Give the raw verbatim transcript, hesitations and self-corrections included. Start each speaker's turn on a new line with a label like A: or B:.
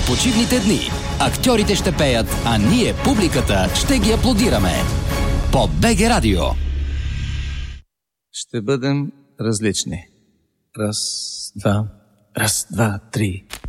A: почивните дни. Актьорите ще пеят, а ние, публиката, ще ги аплодираме. По БГ Радио.
B: Ще бъдем различни. Раз, два, раз, два, три.